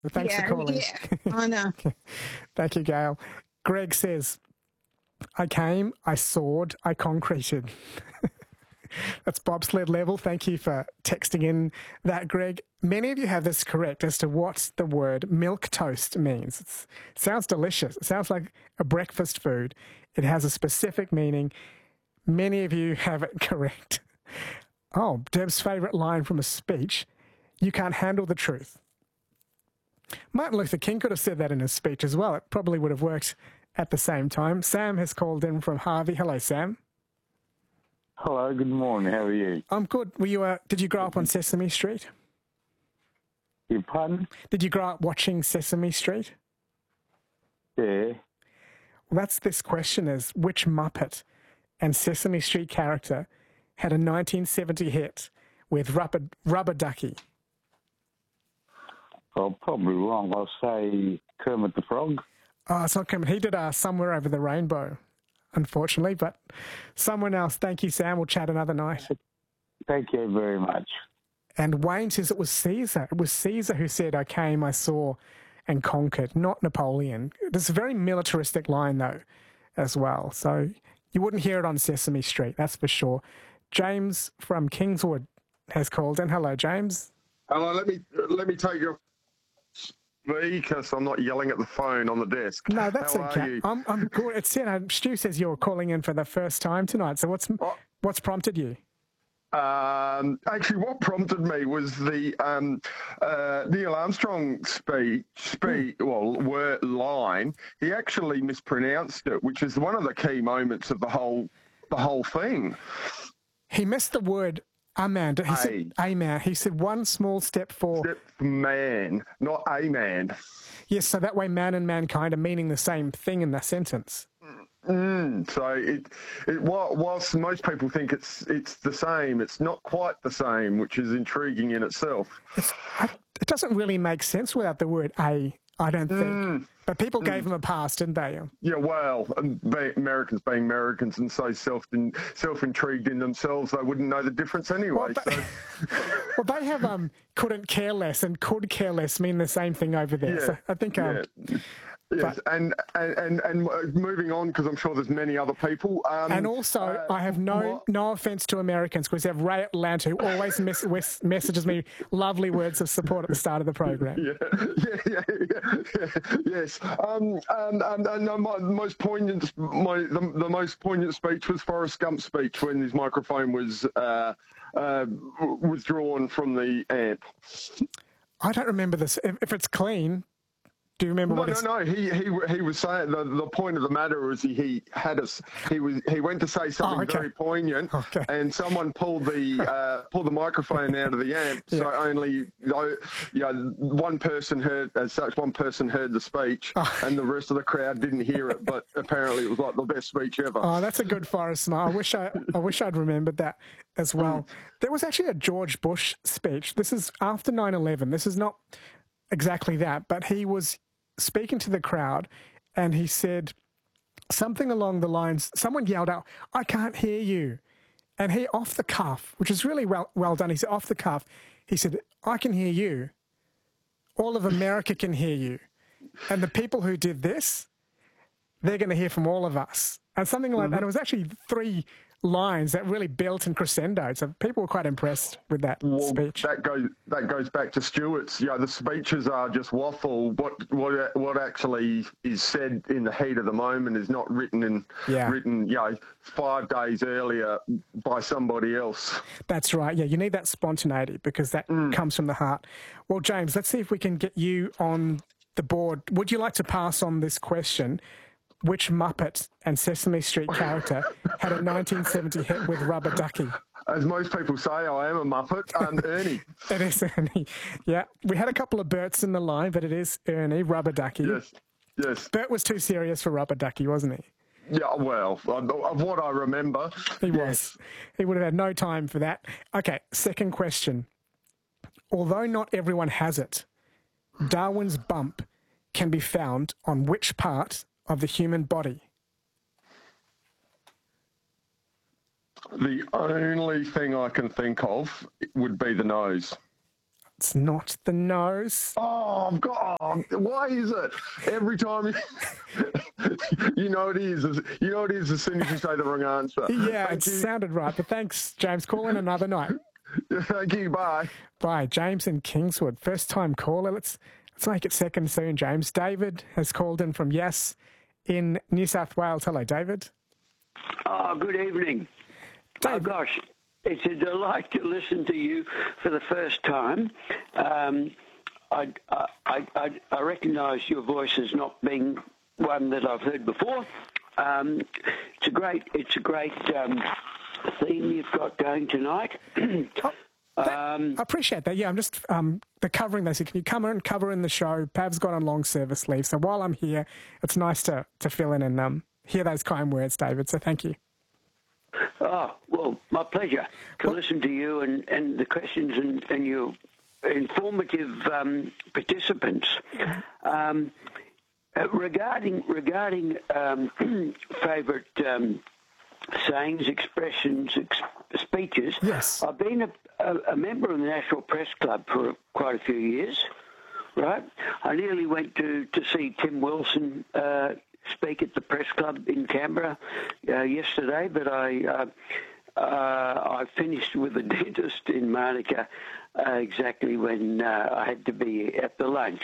Thanks for calling. Yeah, I know. Thank you, Gail. Greg says, I came, I soared, I concreted. That's bobsled level. Thank you for texting in that, Greg. Many of you have this correct as to what the word milk toast means. It sounds delicious. It sounds like a breakfast food. It has a specific meaning. Many of you have it correct. Oh, Deb's favourite line from a speech, you can't handle the truth. Martin Luther King could have said that in his speech as well. It probably would have worked at the same time. Sam has called in from Harvey. Hello, Sam. Hello, good morning. How are you? I'm good. Did you grow up on Sesame Street? Your pardon? Did you grow up watching Sesame Street? Yeah. Well, that's this question is, which Muppet and Sesame Street character had a 1970 hit with Rubber Ducky? Well, probably wrong. I'll say Kermit the Frog. Oh, it's not Kermit. He did Somewhere Over the Rainbow, unfortunately, but someone else. Thank you, Sam. We'll chat another night. Thank you very much. And Wayne says it was Caesar. It was Caesar who said, I came, I saw, and conquered, not Napoleon. There's a very militaristic line, though, as well. So you wouldn't hear it on Sesame Street, that's for sure. James from Kingswood has called in. Hello, James. Hello, let me take your speaker so I'm not yelling at the phone on the desk. No, that's How okay. Are you? I'm good. It's Stu says you're calling in for the first time tonight. So what's prompted you? Actually, what prompted me was the Neil Armstrong line. He actually mispronounced it, which is one of the key moments of the whole thing. He missed the word "aman." He said "aman." He said one small step for man, not a man. Yes, so that way man and mankind are meaning the same thing in the sentence. So whilst most people think it's the same, it's not quite the same, which is intriguing in itself. It doesn't really make sense without the word "a," I don't think. But people gave him a pass, didn't they? Yeah, well, Americans being Americans and so self-intrigued in themselves, they wouldn't know the difference anyway. Well, they have couldn't care less and could care less mean the same thing over there. Yeah, so I think... Yes, and moving on, because I'm sure there's many other people. And also, I have no offence to Americans, because we have Ray Atlanta, who always messages me lovely words of support at the start of the program. Yes. The most poignant speech was Forrest Gump's speech when his microphone was withdrawn from the amp. I don't remember this. If it's clean... Do you remember No. He was saying the point of the matter is he went to say something very poignant, and someone pulled the microphone out of the amp. Yeah. So only one person heard the speech, and the rest of the crowd didn't hear it. But apparently, it was like the best speech ever. Oh, that's a good Forrest smile. I wish I'd remembered that as well. There was actually a George Bush speech. This is after 9/11. This is not exactly that, but he was speaking to the crowd, and he said something along the lines, someone yelled out, "I can't hear you." And he, off the cuff, which is really well done, he said, off the cuff, he said, "I can hear you. All of America can hear you. And the people who did this, they're going to hear from all of us." And something like that. And it was actually 3 lines that really built and crescendoed. So people were quite impressed with that speech. That goes back to Stuart's. The speeches are just waffle. What actually is said in the heat of the moment is not written 5 days earlier by somebody else. That's right. Yeah, you need that spontaneity because that comes from the heart. Well, James, let's see if we can get you on the board. Would you like to pass on this question? Which Muppet and Sesame Street character had a 1970 hit with Rubber Ducky? As most people say, I am a Muppet. Ernie. It is Ernie. Yeah, we had a couple of Berts in the line, but it is Ernie, Rubber Ducky. Yes. Bert was too serious for Rubber Ducky, wasn't he? Yeah, well, of what I remember. He was. He would have had no time for that. Okay, second question. Although not everyone has it, Darwin's bump can be found on which part of the human body? The only thing I can think of would be the nose. It's not the nose. Oh, God. Why is it? Every time you know it is. You know it is as soon as you say the wrong answer. Yeah, it sounded right. But thanks, James. Call in another night. Thank you. Bye. Bye. James in Kingswood. First time caller. Let's make it second soon, James. David has called in from Yes in New South Wales. Hello, David. Oh, good evening. David. Oh, gosh. It's a delight to listen to you for the first time. I recognise your voice as not being one that I've heard before. It's a great theme you've got going tonight. I appreciate that. Yeah, I'm just covering this. Can you come in and cover in the show? Pav's gone on long service leave, so while I'm here, it's nice to fill in and hear those kind words, David. So thank you. Oh, well, my pleasure to listen to you and the questions and your informative participants. Regarding favourite sayings, expressions, speeches, yes. I've been a member of the National Press Club for quite a few years, right? I nearly went to see Tim Wilson speak at the Press Club in Canberra yesterday, but I finished with a dentist in Monica exactly when I had to be at the lunch.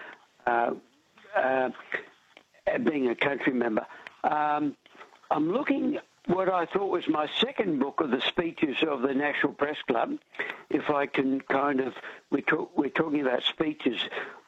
Being a country member, I'm looking what I thought was my second book of the speeches of the National Press Club. If I can kind of, we're talking about speeches.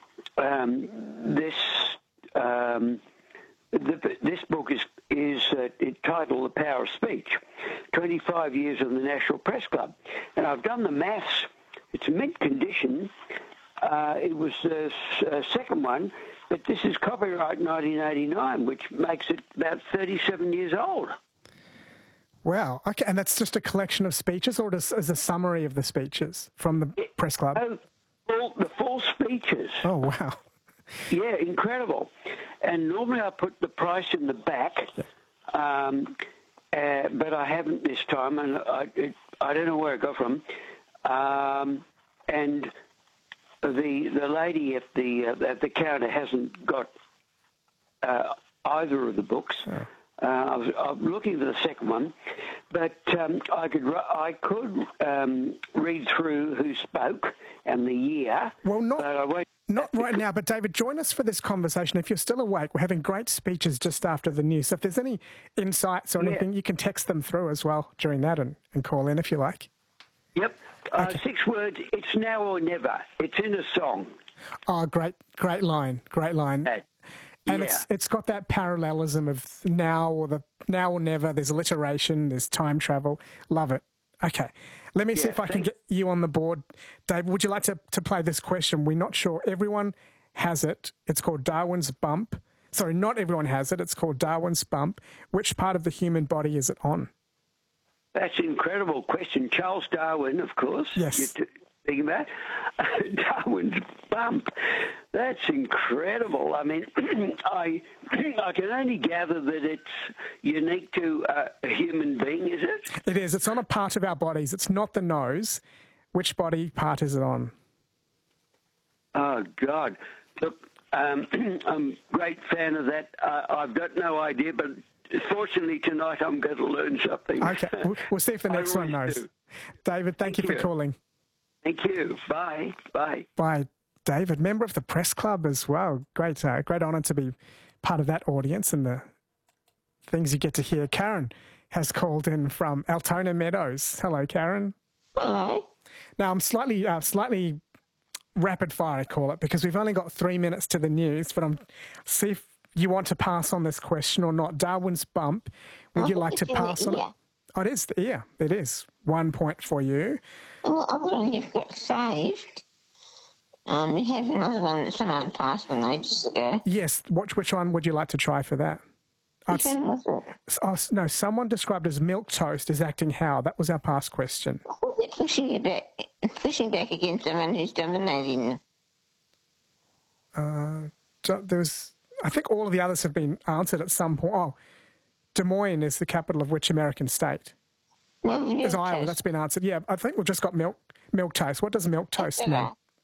This book is entitled The Power of Speech, 25 years of the National Press Club. And I've done the maths. It's mint condition. It was the second one, but this is copyright 1989, which makes it about 37 years old. Wow. Okay, and that's just a collection of speeches, or as a summary of the speeches from the Press Club? The full speeches. Oh, wow. Yeah, incredible. And normally I put the price in the back, but I haven't this time, and I don't know where it got from. And the lady at the counter hasn't got either of the books. Oh. I'm looking for the second one, but I could read through who spoke and the year. Well, but I won't. Not right now, but David, join us for this conversation. If you're still awake, we're having great speeches just after the news. So if there's any insights or anything, you can text them through as well during that and call in if you like. Yep. Okay. 6 words, it's now or never. It's in a song. Oh, great line. And it's got that parallelism of now or never. There's alliteration, there's time travel. Love it. Okay. Let me see if I can get you on the board. Dave, would you like to play this question? We're not sure. Everyone has it. It's called Darwin's bump. Sorry, not everyone has it. It's called Darwin's bump. Which part of the human body is it on? That's an incredible question. Charles Darwin, of course. Yes. You're thinking about Darwin's bump. That's incredible. I mean, I can only gather that it's unique to a human being, is it? It is. It's on a part of our bodies. It's not the nose. Which body part is it on? Oh, God. Look, I'm a great fan of that. I've got no idea, but fortunately tonight I'm going to learn something. Okay. We'll see if the next one knows. David, thank you for calling. Thank you. Bye. Bye. Bye, David. Member of the Press Club as well. Great honour to be part of that audience and the things you get to hear. Karen has called in from Altona Meadows. Hello, Karen. Hello. Now, I'm slightly rapid fire, I call it, because we've only got 3 minutes to the news, but see if you want to pass on this question or not. Darwin's bump, would you like to pass on it? Oh, it is the ear. It is. 1 point for you. Well, I've got you've got saved. We have another one that someone passed on ages ago. Yes. Which one would you like to try for that? Which one was it? Oh, no, someone described as milk toast is acting how? That was our past question. Pushing back against someone who's dominating. I think all of the others have been answered at some point. Oh, Des Moines is the capital of which American state? Well, It's Iowa. That's been answered. Yeah, I think we've just got milk toast. What does milk toast mean?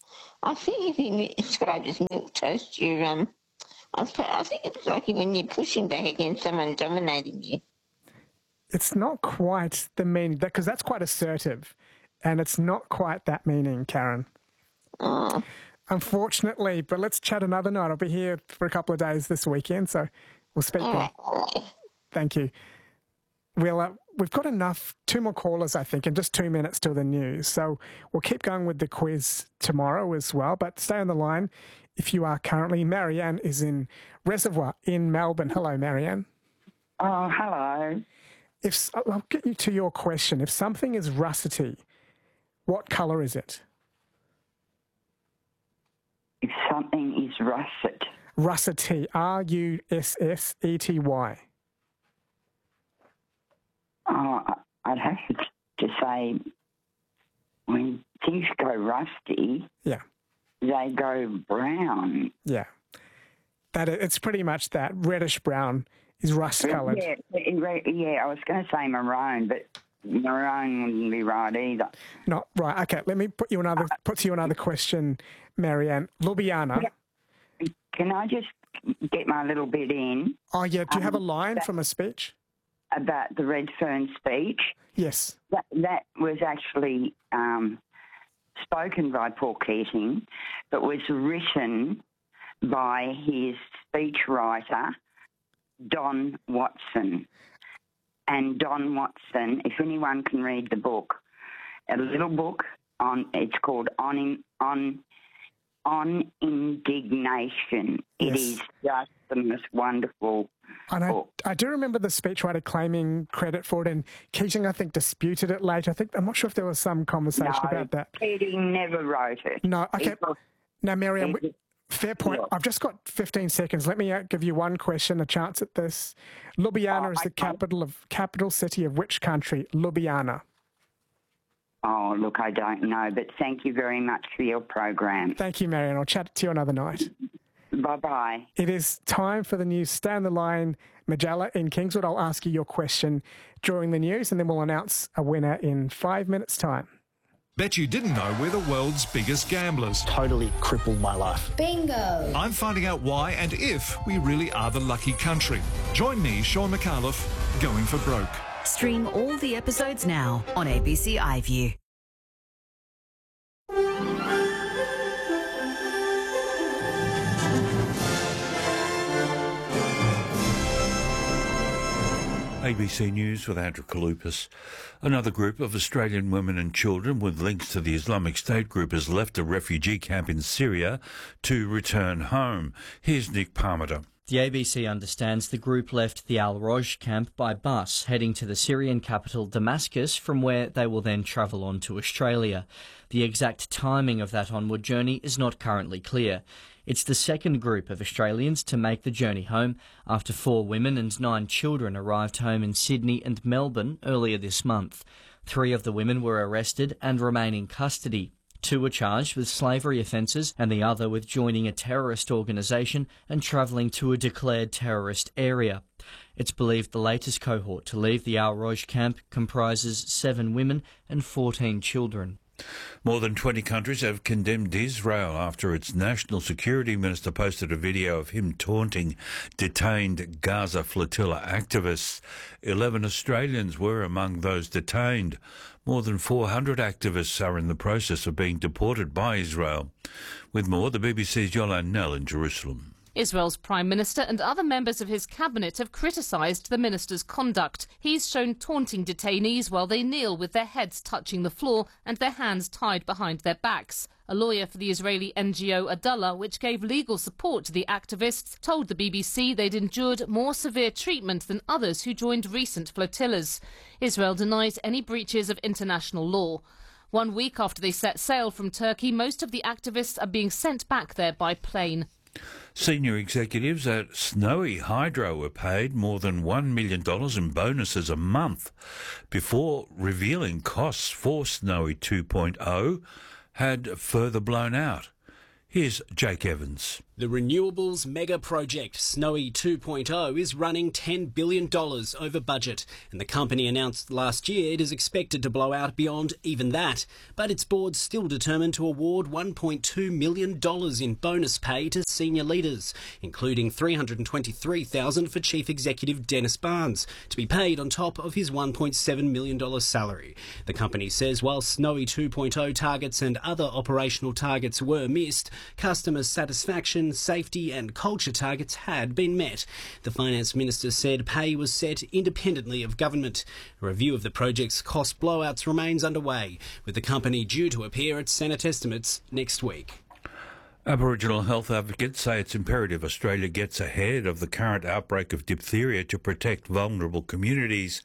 I think if you describe as milk toast, I think it's like when you're pushing back against someone dominating you. It's not quite the meaning, because that's quite assertive, and it's not quite that meaning, Karen. Oh. Unfortunately, but let's chat another night. I'll be here for a couple of days this weekend, so we'll speak then. Thank you. We've got enough, 2 more callers, I think, and just 2 minutes till the news. So we'll keep going with the quiz tomorrow as well, but stay on the line if you are currently. Marianne is in Reservoir in Melbourne. Hello, Marianne. Oh, hello. I'll get you to your question. If something is russety, what colour is it? If something is russet. Russety, Russety. Oh, I'd have to say when things go rusty, yeah, they go brown. Yeah. It's pretty much that. Reddish brown is rust-coloured. Yeah, I was going to say maroon, but maroon wouldn't be right either. Not right. Okay, let me put to you another question, Marianne. Ljubljana. Can I just get my little bit in? Oh, yeah. Do you have a line from a speech? About the Redfern speech? Yes. That was actually spoken by Paul Keating, but was written by his speechwriter, Don Watson. And Don Watson, if anyone can read the book, a little book it's called On Indignation. It is just the most wonderful book. I do remember the speechwriter claiming credit for it, and Keating, I think, disputed it later. I'm not sure if there was some conversation about that. Keating never wrote it. No, okay. Now, Marianne, fair point. Yeah. I've just got 15 seconds. Let me give you one question, a chance at this. Ljubljana is the capital city of which country? Ljubljana. Oh, look, I don't know, but thank you very much for your program. Thank you, Marianne. I'll chat to you another night. Bye-bye. It is time for the news. Stay on the line. Majella in Kingswood, I'll ask you your question during the news, and then we'll announce a winner in 5 minutes' time. Bet you didn't know we're the world's biggest gamblers. Totally crippled my life. Bingo! I'm finding out why and if we really are the lucky country. Join me, Sean McAuliffe, Going for Broke. Stream all the episodes now on ABC iView. ABC News with Andrew Kalupas. Another group of Australian women and children with links to the Islamic State group has left a refugee camp in Syria to return home. Here's Nick Parmiter. The ABC understands the group left the Al-Roj camp by bus, heading to the Syrian capital Damascus, from where they will then travel on to Australia. The exact timing of that onward journey is not currently clear. It's the second group of Australians to make the journey home after 4 women and 9 children arrived home in Sydney and Melbourne earlier this month. 3 of the women were arrested and remain in custody. 2 were charged with slavery offences and the other with joining a terrorist organisation and travelling to a declared terrorist area. It's believed the latest cohort to leave the Al-Roj camp comprises 7 women and 14 children. More than 20 countries have condemned Israel after its national security minister posted a video of him taunting detained Gaza flotilla activists. 11 Australians were among those detained. More than 400 activists are in the process of being deported by Israel. With more, the BBC's Yolande Nell in Jerusalem. Israel's Prime Minister and other members of his cabinet have criticised the minister's conduct. He's shown taunting detainees while they kneel with their heads touching the floor and their hands tied behind their backs. A lawyer for the Israeli NGO Adallah, which gave legal support to the activists, told the BBC they'd endured more severe treatment than others who joined recent flotillas. Israel denies any breaches of international law. 1 week after they set sail from Turkey, most of the activists are being sent back there by plane. Senior executives at Snowy Hydro were paid more than $1 million in bonuses a month before revealing costs for Snowy 2.0 had further blown out. Here's Jake Evans. The renewables mega project Snowy 2.0 is running $10 billion over budget, and the company announced last year it is expected to blow out beyond even that. But its board's still determined to award $1.2 million in bonus pay to senior leaders, including $323,000 for Chief Executive Dennis Barnes, to be paid on top of his $1.7 million salary. The company says while Snowy 2.0 targets and other operational targets were missed, customer satisfaction, safety and culture targets had been met. The Finance Minister said pay was set independently of government. A review of the project's cost blowouts remains underway, with the company due to appear at Senate estimates next week. Aboriginal health advocates say it's imperative Australia gets ahead of the current outbreak of diphtheria to protect vulnerable communities.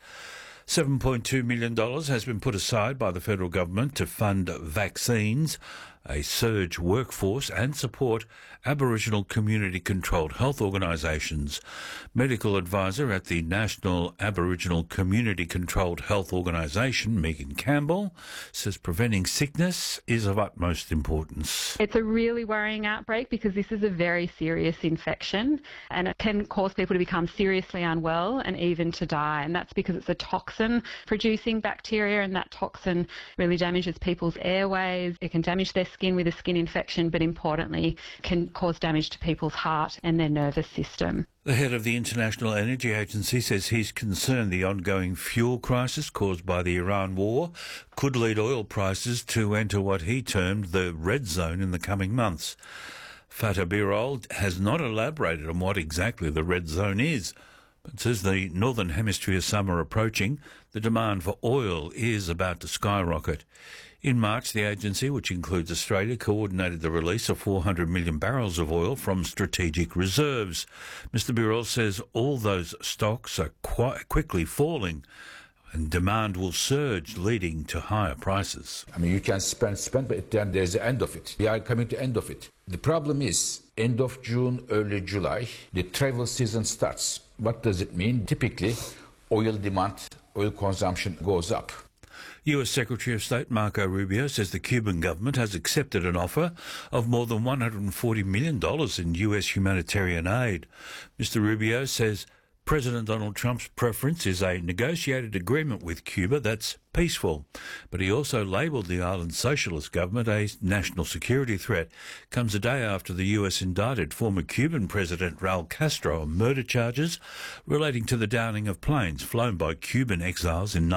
$7.2 million has been put aside by the federal government to fund vaccines, a surge workforce and support Aboriginal community-controlled health organisations. Medical advisor at the National Aboriginal Community-Controlled Health Organisation, Megan Campbell, says preventing sickness is of utmost importance. It's a really worrying outbreak because this is a very serious infection and it can cause people to become seriously unwell and even to die. And that's because it's a toxin-producing bacteria, and that toxin really damages people's airways. It can damage their skin with a skin infection, but importantly can cause damage to people's heart and their nervous system. The head of the International Energy Agency says he's concerned the ongoing fuel crisis caused by the Iran war could lead oil prices to enter what he termed the red zone in the coming months. Fatah Birol has not elaborated on what exactly the red zone is, but says the Northern Hemisphere summer approaching, the demand for oil is about to skyrocket. In March, the agency, which includes Australia, coordinated the release of 400 million barrels of oil from strategic reserves. Mr Birol says all those stocks are quickly falling and demand will surge, leading to higher prices. I mean, you can spend, but then there's the end of it. We are coming to the end of it. The problem is, end of June, early July, the travel season starts. What does it mean? Typically, oil demand, oil consumption goes up. US Secretary of State Marco Rubio says the Cuban government has accepted an offer of more than $140 million in US humanitarian aid. Mr Rubio says President Donald Trump's preference is a negotiated agreement with Cuba that's peaceful. But he also labelled the island's socialist government a national security threat. Comes a day after the US indicted former Cuban President Raul Castro on murder charges relating to the downing of planes flown by Cuban exiles in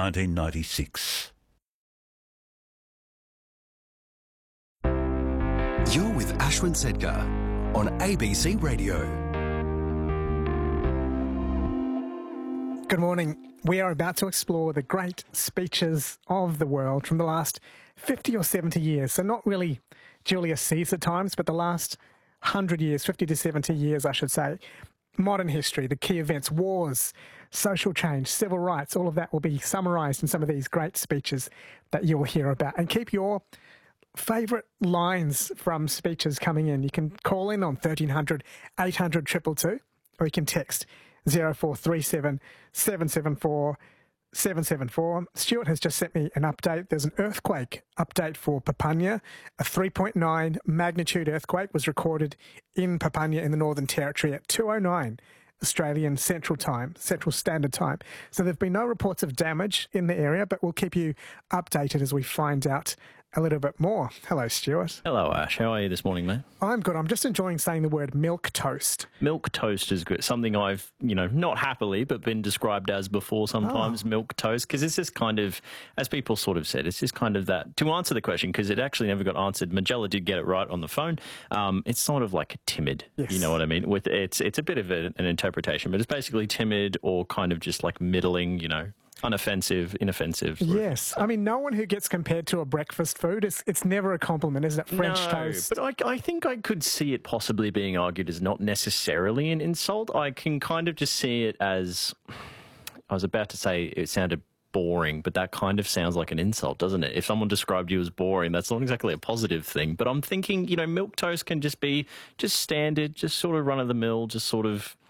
1996. You're with Ashwin Sedkar on ABC Radio. Good morning. We are about to explore the great speeches of the world from the last 50 or 70 years. So not really Julius Caesar times, but the last 100 years, 50 to 70 years, I should say. Modern history, the key events, wars, social change, civil rights, all of that will be summarised in some of these great speeches that you'll hear about. And keep your favourite lines from speeches coming in. You can call in on 1300 800 222, or you can text 0437 774 774. Stuart has just sent me an update. There's an earthquake update for Papunya. A 3.9 magnitude earthquake was recorded in Papunya in the Northern Territory at 2:09 Australian Central Standard Time. So there have been no reports of damage in the area, but we'll keep you updated as we find out a little bit more. Hello, Stuart. Hello, Ash. How are you this morning, mate? I'm good. I'm just enjoying saying the word milk toast. Milk toast is good. Something I've, not happily, but been described as before sometimes, milk toast, because it's just kind of, as people sort of said, it's just kind of that, to answer the question, because it actually never got answered. Magella did get it right on the phone. It's sort of like a timid, yes. You know what I mean? It's a bit of an interpretation, but it's basically timid or kind of just like middling, unoffensive, inoffensive. Yes. I mean, no one who gets compared to a breakfast food, it's never a compliment, is it? French toast. But I think I could see it possibly being argued as not necessarily an insult. I can kind of just see it as, I was about to say it sounded boring, but that kind of sounds like an insult, doesn't it? If someone described you as boring, that's not exactly a positive thing. But I'm thinking, milk toast can just be just standard, just sort of run-of-the-mill, just sort of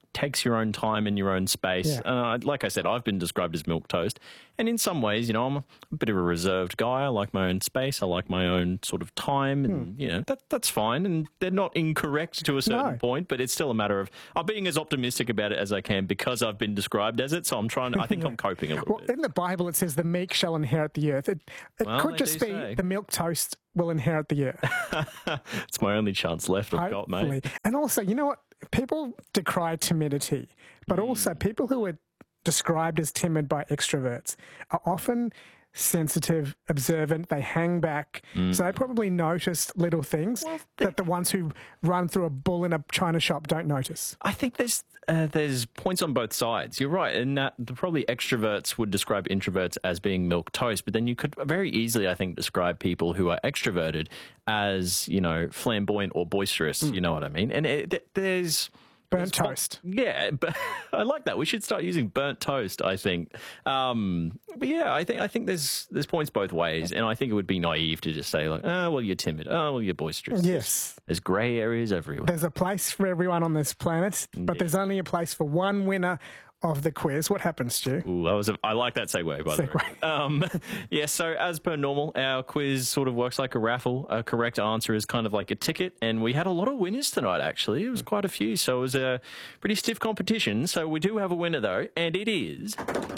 takes your own time and your own space. Like I said, I've been described as milquetoast. And in some ways, I'm a bit of a reserved guy. I like my own space. I like my own sort of time. And, that's fine. And they're not incorrect to a certain point, but it's still a matter of I'm being as optimistic about it as I can because I've been described as it. So I think I'm coping a little bit. In the Bible, it says the meek shall inherit the earth. It could just be the milquetoast will inherit the earth. It's my only chance left I've got, mate. And also, you know what? People decry timidity, but also people who are described as timid by extroverts are often sensitive, observant, they hang back. So they probably notice little things that the ones who run through a bull in a china shop don't notice. I think there's points on both sides. You're right, in that probably extroverts would describe introverts as being milquetoast, but then you could very easily, I think, describe people who are extroverted as, flamboyant or boisterous, you know what I mean? And there's... Burnt toast. Yeah, but I like that. We should start using burnt toast, I think. But yeah, I think there's points both ways, and I think it would be naive to just say like, oh, well, you're timid. Oh, well, you're boisterous. Yes. There's grey areas everywhere. There's a place for everyone on this planet, but there's only a place for one winner of the quiz. What happens, Stu? Ooh, I like that segue, by the way. So as per normal, our quiz sort of works like a raffle. A correct answer is kind of like a ticket, and we had a lot of winners tonight, actually. It was quite a few, so it was a pretty stiff competition. So we do have a winner, though, and it is...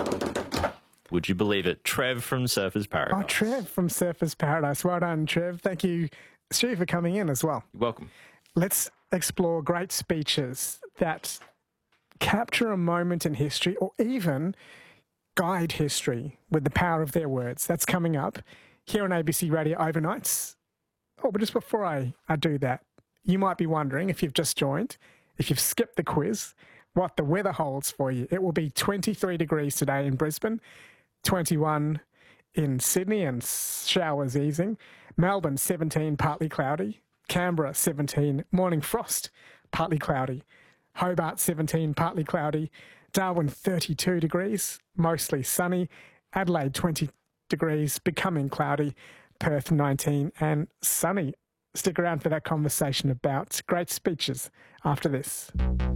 Would you believe it? Trev from Surfers Paradise. Oh, Trev from Surfers Paradise. Well done, Trev. Thank you, Stu, for coming in as well. You're welcome. Let's explore great speeches that capture a moment in history or even guide history with the power of their words. That's coming up here on ABC Radio Overnights. Oh, but just before I do that, you might be wondering, if you've just joined, if you've skipped the quiz, what the weather holds for you. It will be 23 degrees today in Brisbane, 21 in Sydney and showers easing. Melbourne, 17, partly cloudy. Canberra, 17, morning frost, partly cloudy. Hobart, 17, partly cloudy. Darwin, 32 degrees, mostly sunny. Adelaide, 20 degrees, becoming cloudy. Perth, 19, and sunny. Stick around for that conversation about great speeches after this.